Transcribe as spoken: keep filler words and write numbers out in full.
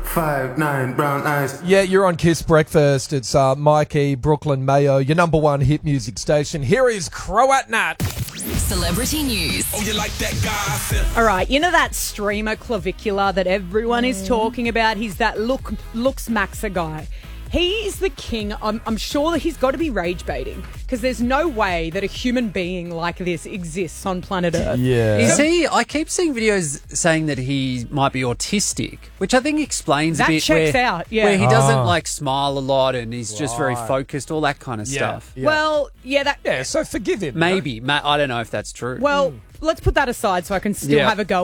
five, nine, brown eyes. Yeah, you're on Kiss Breakfast. It's uh, Mikey, Brooklyn Mayo, your number one hit music station. Here is Croat Nat. Celebrity news. Oh, you like that gossip? All right, you know that streamer Clavicular that everyone is talking about? He's that look looks Maxa guy. He's the king. I'm, I'm sure that he's got to be rage baiting because there's no way that a human being like this exists on planet Earth. Yeah. Is he? I keep seeing videos saying that he might be autistic, which I think explains That a bit checks where, out, yeah. where he doesn't Ah. like smile a lot and he's just very focused, all that kind of stuff. Yeah. Well, yeah, that. Yeah, so forgive him. Maybe. Ma- I don't know if that's true. Well, let's put that aside so I can still Yeah. have a go